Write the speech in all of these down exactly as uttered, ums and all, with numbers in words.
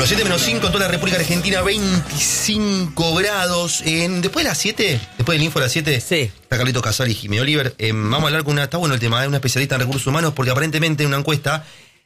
siete menos cinco en toda la República Argentina, veinticinco grados. En, después de las siete, después del info de las siete, sí. Está Carlito Casal y Jimmy Oliver. Eh, vamos a hablar con una, está bueno el tema, de una especialista en recursos humanos, porque aparentemente en una encuesta,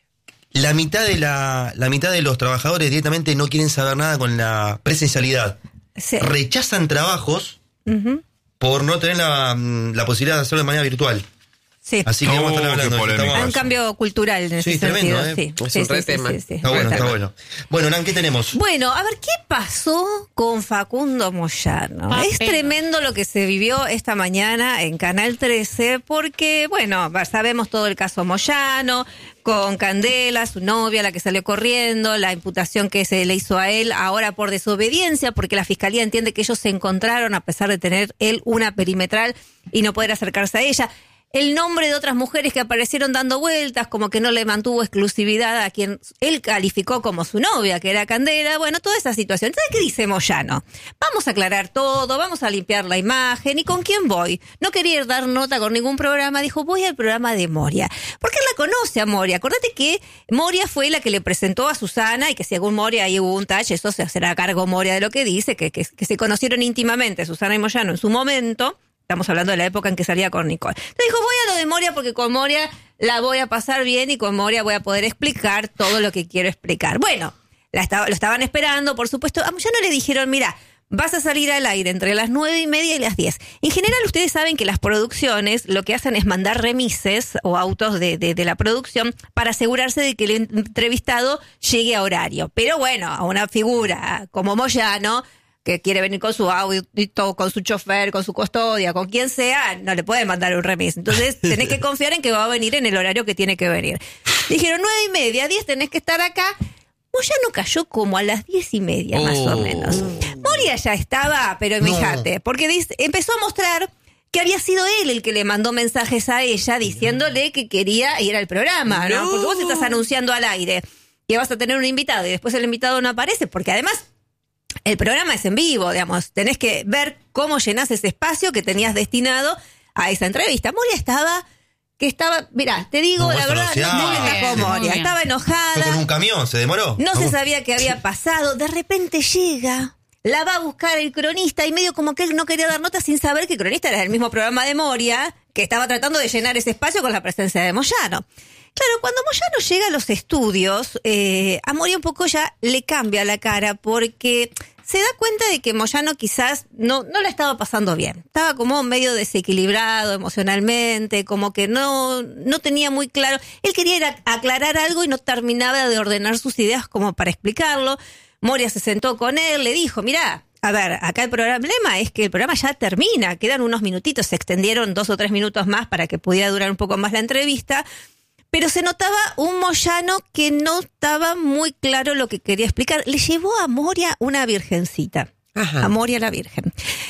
la mitad de la, la mitad de los trabajadores directamente no quieren saber nada con la presencialidad. Sí. Rechazan trabajos uh-huh. por no tener la, la posibilidad de hacerlo de manera virtual. Sí. Así que oh, vamos a estar hablando de Hay un cambio cultural en ese sí, sentido. Tremendo, ¿eh? Sí, es sí, un re sí, tema. Sí, sí, sí. Está bueno, está bueno. Bueno, Nan, ¿qué tenemos? Bueno, a ver, ¿qué pasó con Facundo Moyano? Ah, es pena. Tremendo lo que se vivió esta mañana en Canal trece, porque, bueno, sabemos todo el caso Moyano, con Candela, su novia, la que salió corriendo, la imputación que se le hizo a él ahora por desobediencia, porque la fiscalía entiende que ellos se encontraron a pesar de tener él una perimetral y no poder acercarse a ella. El nombre de otras mujeres que aparecieron dando vueltas, como que no le mantuvo exclusividad a quien él calificó como su novia, que era Candela. Bueno, toda esa situación. Entonces, ¿qué dice Moyano? Vamos a aclarar todo, vamos a limpiar la imagen. ¿Y con quién voy? No quería dar nota con ningún programa. Dijo, voy al programa de Moria. Porque él la conoce a Moria. Acordate que Moria fue la que le presentó a Susana y que según Moria ahí hubo un tache. Eso se será a cargo Moria de lo que dice, que, que, que se conocieron íntimamente Susana y Moyano en su momento. Estamos hablando de la época en que salía con Nicole. Entonces dijo, voy a lo de Moria porque con Moria la voy a pasar bien y con Moria voy a poder explicar todo lo que quiero explicar. Bueno, la estaba, lo estaban esperando, por supuesto. A Moyano le dijeron, mira, vas a salir al aire entre las nueve y media y las diez. En general, ustedes saben que las producciones lo que hacen es mandar remises o autos de, de, de la producción para asegurarse de que el entrevistado llegue a horario. Pero bueno, a una figura como Moyano, que quiere venir con su auto, con su chofer, con su custodia, con quien sea, no le pueden mandar un remis. Entonces tenés que confiar en que va a venir en el horario que tiene que venir. Dijeron nueve y media, diez tenés que estar acá. Moyano cayó como a las diez y media, oh. más o menos. Moria ya estaba, pero fíjate, no. porque dice, empezó a mostrar que había sido él el que le mandó mensajes a ella diciéndole que quería ir al programa, ¿no? no. Porque vos estás anunciando al aire que vas a tener un invitado y después el invitado no aparece, porque además el programa es en vivo, digamos, tenés que ver cómo llenás ese espacio que tenías destinado a esa entrevista. Moria estaba, que estaba, mirá, te digo, no, la verdad, no me encajó Moria, estaba enojada. ¿Fue con un camión? ¿Se demoró? No ¿Cómo? Se sabía qué había pasado, de repente llega, la va a buscar el cronista y medio como que él no quería dar nota sin saber que el cronista era el mismo programa de Moria, que estaba tratando de llenar ese espacio con la presencia de Moyano. Claro, cuando Moyano llega a los estudios, eh, a Moria un poco ya le cambia la cara porque se da cuenta de que Moyano quizás no, no la estaba pasando bien. Estaba como medio desequilibrado emocionalmente, como que no, no tenía muy claro. Él quería ir a aclarar algo y no terminaba de ordenar sus ideas como para explicarlo. Moria se sentó con él, le dijo, mirá, a ver, acá el problema es que el programa ya termina, quedan unos minutitos, se extendieron dos o tres minutos más para que pudiera durar un poco más la entrevista. Pero se notaba un Moyano que no estaba muy claro lo que quería explicar. Le llevó a Moria una virgencita. Ajá. A Moria la Virgen.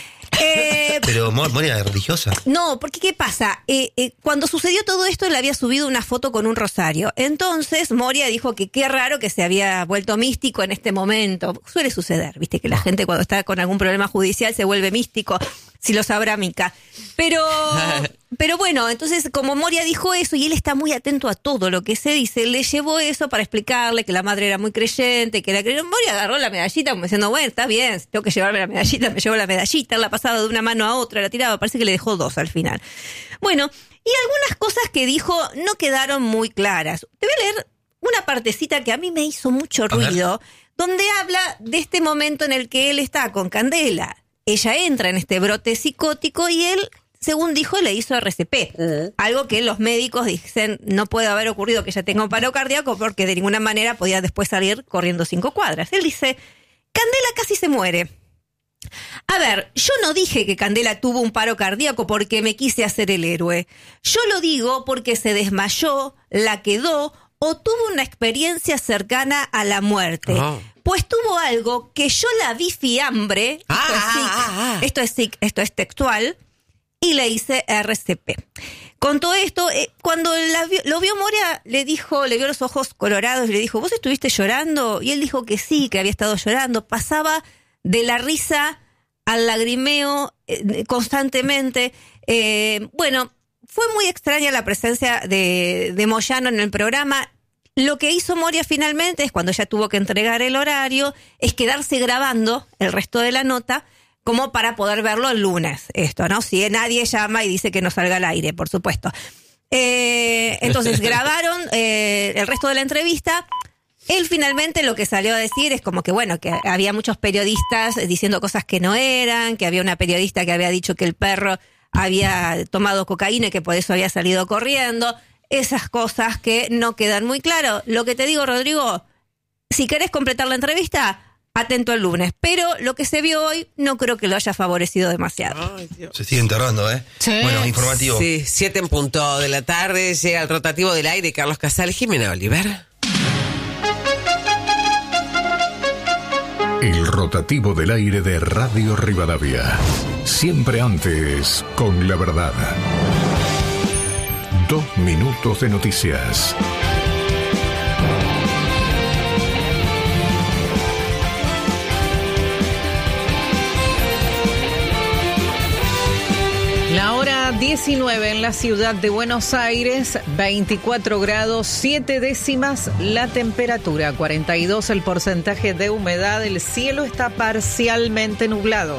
Eh, Pero Moria es religiosa. No, porque ¿qué pasa? Eh, eh, cuando sucedió todo esto, él había subido una foto con un rosario. Entonces Moria dijo que qué raro que se había vuelto místico en este momento. Suele suceder, viste, que la gente cuando está con algún problema judicial se vuelve místico, si lo sabrá Mica. Pero... Pero bueno, entonces como Moria dijo eso y él está muy atento a todo lo que se dice, le llevó eso para explicarle que la madre era muy creyente, que era creyente. Moria agarró la medallita como diciendo, bueno, está bien, tengo que llevarme la medallita, me llevo la medallita, la ha pasado de una mano a otra, la tiraba, parece que le dejó dos al final. Bueno, y algunas cosas que dijo no quedaron muy claras. Te voy a leer una partecita que a mí me hizo mucho ruido, donde habla de este momento en el que él está con Candela. Ella entra en este brote psicótico y él, según dijo, le hizo R C P. Uh-huh. Algo que los médicos dicen no puede haber ocurrido que ella tenga un paro cardíaco porque de ninguna manera podía después salir corriendo cinco cuadras. Él dice, Candela casi se muere. A ver, yo no dije que Candela tuvo un paro cardíaco porque me quise hacer el héroe. Yo lo digo porque se desmayó, la quedó o tuvo una experiencia cercana a la muerte. Uh-huh. Pues tuvo algo que yo la vi fiambre, esto, ah, es sic, ah, ah. esto es sic, esto es textual, y le hice R C P. Con todo esto, eh, cuando la vio, lo vio Moria, le dijo, le vio los ojos colorados y le dijo, ¿vos estuviste llorando? Y él dijo que sí, que había estado llorando. Pasaba de la risa al lagrimeo eh, constantemente. Eh, bueno, fue muy extraña la presencia de, de Moyano en el programa. Lo que hizo Moria finalmente es, cuando ella tuvo que entregar el horario, es quedarse grabando el resto de la nota como para poder verlo el lunes. Esto, ¿no? Si nadie llama y dice que no salga al aire, por supuesto. Eh, entonces grabaron eh, el resto de la entrevista. Él finalmente lo que salió a decir es como que, bueno, que había muchos periodistas diciendo cosas que no eran, que había una periodista que había dicho que el perro había tomado cocaína y que por eso había salido corriendo. Esas cosas que no quedan muy claro. Lo que te digo, Rodrigo, si querés completar la entrevista, atento el lunes. Pero lo que se vio hoy no creo que lo haya favorecido demasiado. Ay, Dios. Se sigue enterrando, ¿eh? Sí. Bueno, informativo. Sí, siete en punto de la tarde, llega el rotativo del aire, Carlos Casal, Jimena Oliver. El rotativo del aire de Radio Rivadavia. Siempre antes, con la verdad. Dos minutos de noticias. La hora diecinueve en la ciudad de Buenos Aires, veinticuatro grados, siete décimas la temperatura, cuarenta y dos el porcentaje de humedad, el cielo está parcialmente nublado.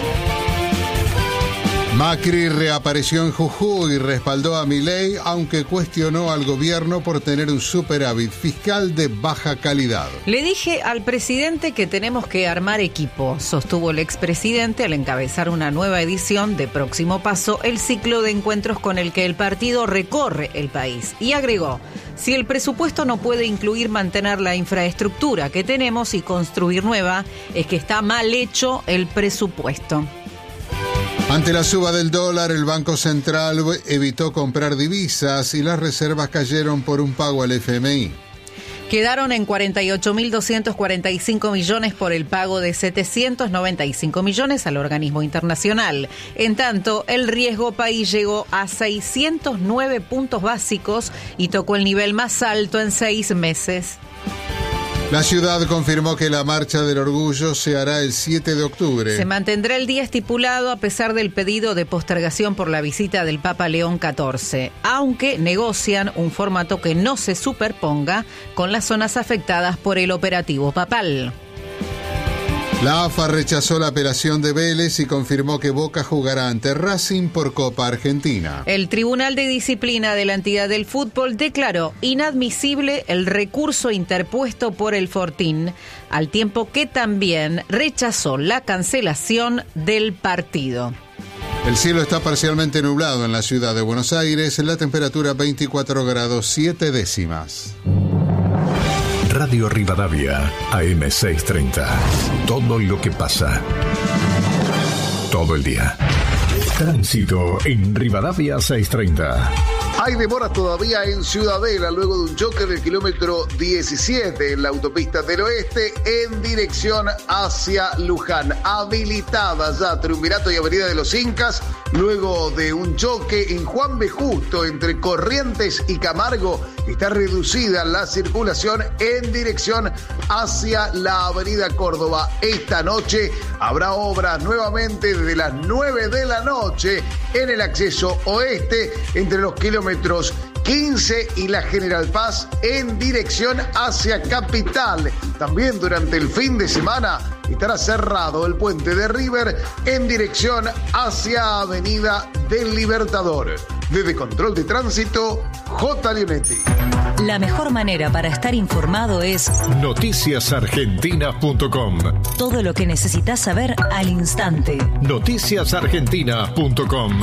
Macri reapareció en Jujuy y respaldó a Milei, aunque cuestionó al gobierno por tener un superávit fiscal de baja calidad. Le dije al presidente que tenemos que armar equipo, sostuvo el expresidente al encabezar una nueva edición de Próximo Paso, el ciclo de encuentros con el que el partido recorre el país. Y agregó, si el presupuesto no puede incluir mantener la infraestructura que tenemos y construir nueva, es que está mal hecho el presupuesto. Ante la suba del dólar, el Banco Central evitó comprar divisas y las reservas cayeron por un pago al F M I. Quedaron en cuarenta y ocho mil doscientos cuarenta y cinco millones por el pago de setecientos noventa y cinco millones al organismo internacional. En tanto, el riesgo país llegó a seiscientos nueve puntos básicos y tocó el nivel más alto en seis meses. La ciudad confirmó que la Marcha del Orgullo se hará el siete de octubre. Se mantendrá el día estipulado a pesar del pedido de postergación por la visita del Papa León catorce, aunque negocian un formato que no se superponga con las zonas afectadas por el operativo papal. La A F A rechazó la apelación de Vélez y confirmó que Boca jugará ante Racing por Copa Argentina. El Tribunal de Disciplina de la entidad del fútbol declaró inadmisible el recurso interpuesto por el Fortín, al tiempo que también rechazó la cancelación del partido. El cielo está parcialmente nublado en la ciudad de Buenos Aires, la temperatura veinticuatro grados siete décimas. Radio Rivadavia, A M seiscientos treinta. Todo lo que pasa. Todo el día. Tránsito en Rivadavia seiscientos treinta. Hay demora todavía en Ciudadela luego de un choque del kilómetro diecisiete en la autopista del oeste en dirección hacia Luján. Habilitada ya Triunvirato y Avenida de los Incas luego de un choque en Juan B. Justo entre Corrientes y Camargo. Está reducida la circulación en dirección hacia la Avenida Córdoba. Esta noche habrá obras nuevamente desde las nueve de la noche en el acceso oeste entre los kilómetros quince y la General Paz en dirección hacia Capital. También durante el fin de semana estará cerrado el puente de River en dirección hacia Avenida del Libertador. Desde Control de Tránsito, J. Leonetti. La mejor manera para estar informado es noticias argentinas punto com. Todo lo que necesitas saber al instante. noticias argentinas punto com.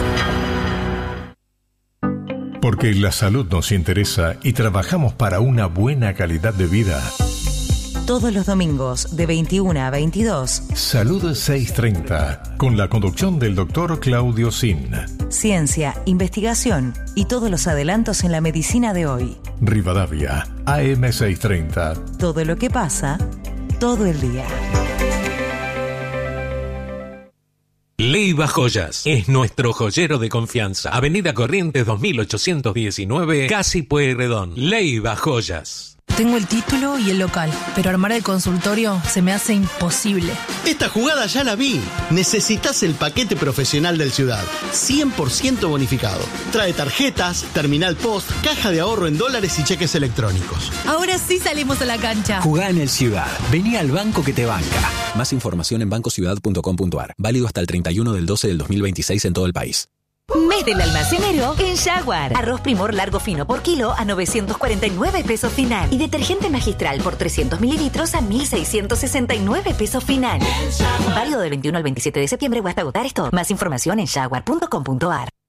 Porque la salud nos interesa y trabajamos para una buena calidad de vida. Todos los domingos de veintiuna a veintidós. Salud seiscientos treinta, con la conducción del doctor Claudio Sin. Ciencia, investigación y todos los adelantos en la medicina de hoy. Rivadavia, A M seiscientos treinta. Todo lo que pasa, todo el día. Leiva Joyas es nuestro joyero de confianza. Avenida Corrientes dos mil ochocientos diecinueve, Casi Pueyrredón. Leiva Joyas. Tengo el título y el local, pero armar el consultorio se me hace imposible. Esta jugada ya la vi. Necesitas el paquete profesional del Ciudad, cien por ciento bonificado. Trae tarjetas, terminal post, caja de ahorro en dólares y cheques electrónicos. Ahora sí salimos a la cancha. Jugá en el Ciudad. Vení al banco que te banca. Más información en banco ciudad punto com punto a r. Válido hasta el treinta y uno del doce del dos mil veintiséis en todo el país. Mes del almacenero en Jaguar. Arroz Primor largo fino por kilo a novecientos cuarenta y nueve pesos final. Y detergente magistral por trescientos mililitros a mil seiscientos sesenta y nueve pesos final. Válido del veintiuno al veintisiete de septiembre o hasta agotar esto. Más información en jaguar punto com punto a r.